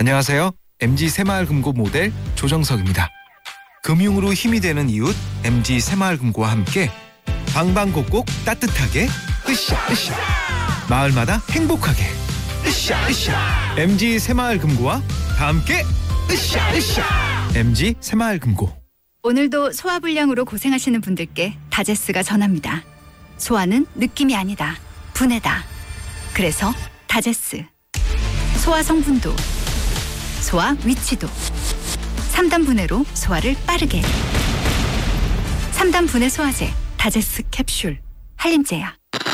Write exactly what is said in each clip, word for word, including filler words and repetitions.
안녕하세요. 엠지 새마을금고 모델 조정석입니다. 금융으로 힘이 되는 이웃 엠지 새마을금고와 함께 방방곡곡 따뜻하게 으쌰 으쌰 마을마다 행복하게 으쌰 으쌰 엠지 새마을금고와 다 함께 으쌰 으쌰 엠지 새마을금고. 오늘도 소화불량으로 고생하시는 분들께 다제스가 전합니다. 소화는 느낌이 아니다. 분해다. 그래서 다제스. 소화 성분도, 소화 위치도, 삼 단 분해로 소화를 빠르게. 삼 단 분해 소화제 다제스 캡슐. 한림제야.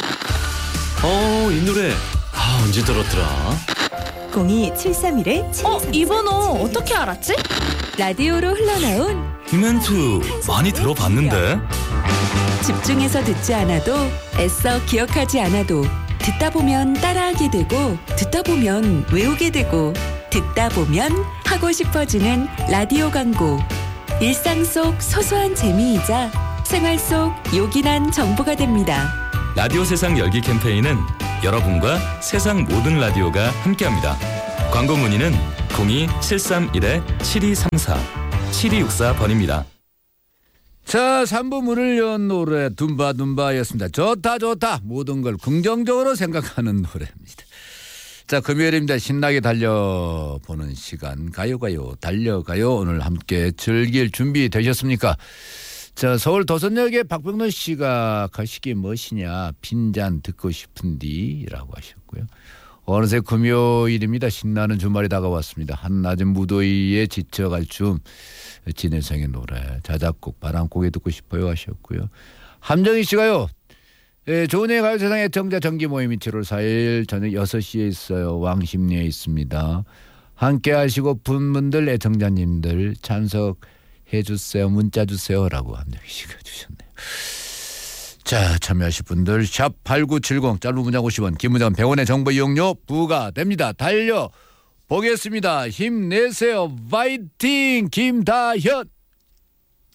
어, 이 노래 아, 언제 들었더라? 공이 칠삼일 칠이삼사. 어? 이 번호 어떻게 알았지? 라디오로 흘러나온 이 멘트 많이 들어봤는데. 집중해서 듣지 않아도 애써 기억하지 않아도 듣다 보면 따라하게 되고 듣다 보면 외우게 되고 듣다 보면 하고 싶어지는 라디오 광고. 일상 속 소소한 재미이자 생활 속 요긴한 정보가 됩니다. 라디오 세상 열기 캠페인은 여러분과 세상 모든 라디오가 함께합니다. 광고 문의는 공이 칠삼일 칠이삼사 칠이육사 번입니다. 자, 삼 부 문을 연 노래 둠바둠바였습니다. 좋다 좋다, 모든 걸 긍정적으로 생각하는 노래입니다. 자, 금요일입니다. 신나게 달려보는 시간, 가요가요 달려가요. 오늘 함께 즐길 준비 되셨습니까? 자, 서울 도선역의 박병노 씨가 가시기 무엇이냐, 빈잔 듣고 싶은디 라고 하셨고요. 어느새 금요일입니다. 신나는 주말이 다가왔습니다. 한낮은 무더위에 지쳐갈 줌, 진혜성의 노래 자작곡 바람고개 듣고 싶어요 하셨고요. 함정희 씨가요, 예, 조은혜의 가요세상 애청자 정기 모임이 칠월 사일 저녁 여섯 시에 있어요. 왕십리에 있습니다. 함께 하시고픈 분들, 애청자님들 참석해 주세요. 문자 주세요 라고 함정희 씨가 주셨네요. 자, 참여하실 분들 샵 팔구칠공, 짧은 문자 오십 원, 긴 문자는 백 원의 정보 이용료 부과됩니다. 달려보겠습니다. 힘내세요. 파이팅 김다현.